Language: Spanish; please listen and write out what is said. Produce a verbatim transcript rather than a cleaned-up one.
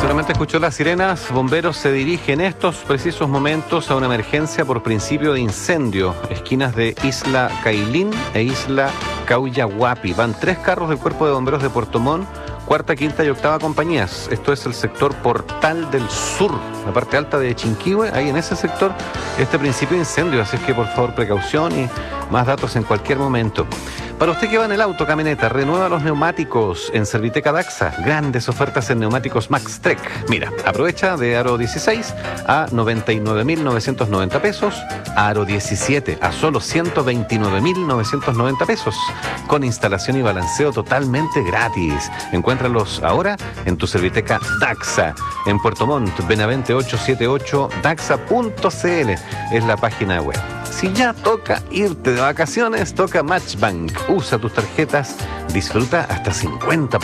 Seguramente escuchó las sirenas. Bomberos se dirigen en estos precisos momentos a una emergencia por principio de incendio. Esquinas de Isla Cailín e Isla Cauyahuapi. Van tres carros del Cuerpo de Bomberos de Puerto Montt, cuarta, quinta y octava compañías. Esto es el sector Portal del Sur, la parte alta de Chinquihue. Ahí en ese sector, este principio de incendio. Así es que por favor precaución y más datos en cualquier momento. Para usted que va en el auto, camioneta, renueva los neumáticos en Serviteca Daxa. Grandes ofertas en neumáticos Max Trek. Mira, aprovecha de aro dieciséis a noventa y nueve mil novecientos noventa pesos, aro diecisiete a solo ciento veintinueve mil novecientos noventa pesos, con instalación y balanceo totalmente gratis. Encuéntralos ahora en tu Serviteca Daxa, en Puerto Montt, Benavente ochocientos setenta y ocho, daxa punto c l es la página web. Si ya toca irte de vacaciones, toca Matchbank. Usa tus tarjetas, disfruta hasta cincuenta por ciento